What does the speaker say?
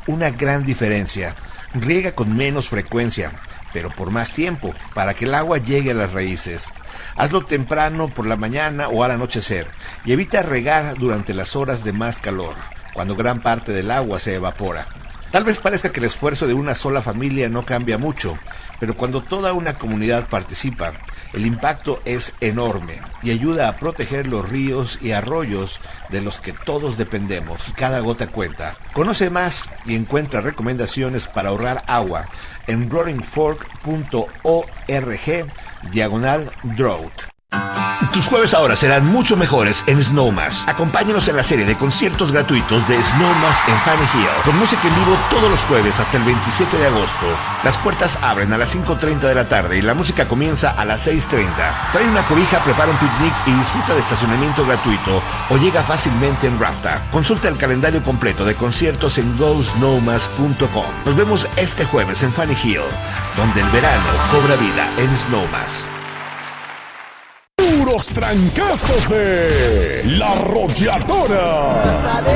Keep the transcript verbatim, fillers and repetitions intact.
una gran diferencia. Riega con menos frecuencia, pero por más tiempo, para que el agua llegue a las raíces. Hazlo temprano por la mañana o al anochecer, y evita regar durante las horas de más calor, cuando gran parte del agua se evapora. Tal vez parezca que el esfuerzo de una sola familia no cambia mucho, pero cuando toda una comunidad participa, el impacto es enorme y ayuda a proteger los ríos y arroyos de los que todos dependemos. Cada gota cuenta. Conoce más y encuentra recomendaciones para ahorrar agua en roaring fork punto org diagonal drought. Tus jueves ahora serán mucho mejores en Snowmass. Acompáñanos en la serie de conciertos gratuitos de Snowmass en Fanny Hill, con música en vivo todos los jueves hasta el veintisiete de agosto. Las puertas abren a las cinco treinta de la tarde y la música comienza a las seis treinta. Trae una cobija, prepara un picnic y disfruta de estacionamiento gratuito o llega fácilmente en Rafta. Consulta el calendario completo de conciertos en go snowmass punto com. Nos vemos este jueves en Fanny Hill, donde el verano cobra vida en Snowmass. Puros trancazos de La Rodiadora.